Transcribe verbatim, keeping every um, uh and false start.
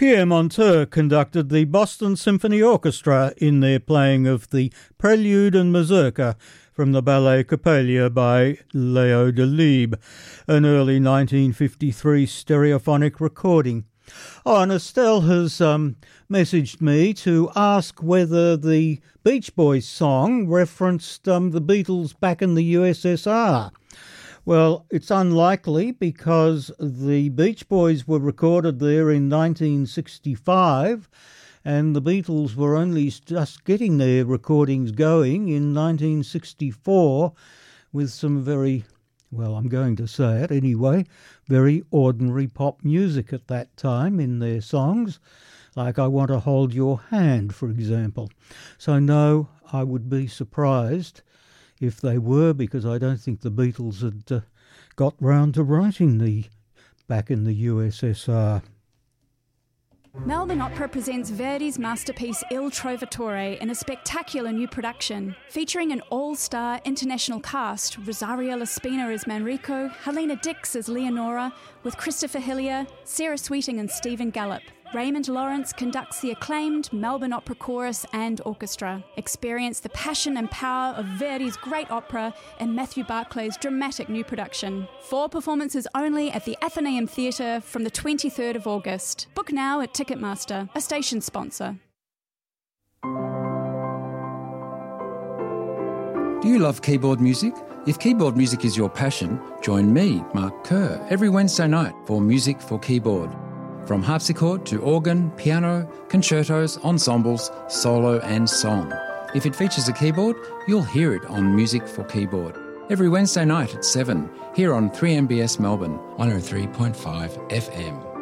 Pierre Monteux conducted the Boston Symphony Orchestra in their playing of the Prelude and Mazurka from the ballet Coppelia by Leo Delibes, an early nineteen fifty-three stereophonic recording. Oh, and Estelle has um, messaged me to ask whether the Beach Boys song referenced um, the Beatles back in the U S S R. Well, it's unlikely because the Beach Boys were recorded there in nineteen sixty-five and the Beatles were only just getting their recordings going in nineteen sixty-four with some very, well, I'm going to say it anyway, very ordinary pop music at that time in their songs, like I Want to Hold Your Hand, for example. So no, I would be surprised if they were, because I don't think the Beatles had uh, got round to writing the back in the U S S R. Melbourne Opera presents Verdi's masterpiece Il Trovatore in a spectacular new production, featuring an all-star international cast, Rosario Laspina as Manrico, Helena Dix as Leonora, with Christopher Hillier, Sarah Sweeting and Stephen Gallup. Raymond Lawrence conducts the acclaimed Melbourne Opera Chorus and Orchestra. Experience the passion and power of Verdi's great opera in Matthew Barclay's dramatic new production. Four performances only at the Athenaeum Theatre from the twenty-third of August. Book now at Ticketmaster, a station sponsor. Do you love keyboard music? If keyboard music is your passion, join me, Mark Kerr, every Wednesday night for Music for Keyboard. From harpsichord to organ, piano, concertos, ensembles, solo and song. If it features a keyboard, you'll hear it on Music for Keyboard. Every Wednesday night at seven, here on three M B S Melbourne, one oh three point five F M.